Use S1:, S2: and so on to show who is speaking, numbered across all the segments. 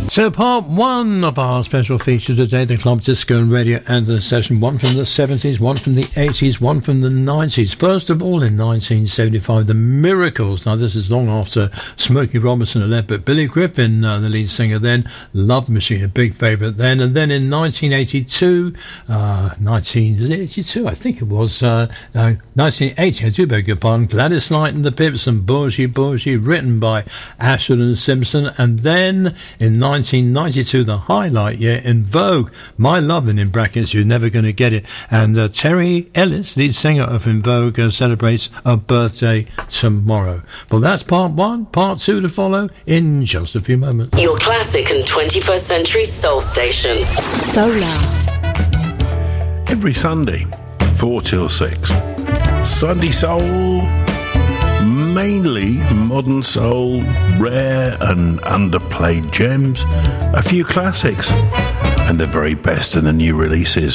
S1: So part one of our special feature today, the Club Disco and Radio Anthem session, one from the 70s, one from the 80s, one from the 90s. First of all, in 1975, The Miracles. Now, this is long after Smokey Robinson had left, but Billy Griffin, the lead singer then, Love Machine, a big favourite then. And then in 1982, 1982, I think it was, 1980, I do beg your pardon, Gladys Knight and the Pips and Bourgie Bourgie, written by Ashford and Simpson. And then in 1992, the highlight year, in Vogue, My Lovin', in brackets, You're Never Gonna Get It. And Terry Ellis, lead singer of In Vogue, celebrates a birthday tomorrow. Well, that's part one. Part two to follow in just a few moments.
S2: Your classic and 21st century soul station.
S3: Solar.
S4: Every Sunday, 4 till 6. Sunday Soul. Mainly modern soul, rare and underplayed gems, a few classics, and the very best of the new releases.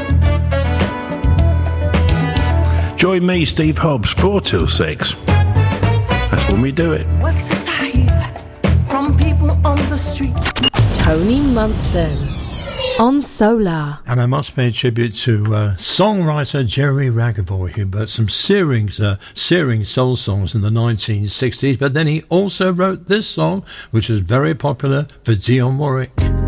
S4: Join me, Steve Hobbs, 4 till 6. That's when we do it.
S5: What's the side from people on the street?
S3: Tony Munson on Solar.
S1: And I must pay tribute to songwriter Jerry Ragavoy, who wrote some searing soul songs in the 1960s, but then he also wrote this song, which was very popular for Dionne Warwick.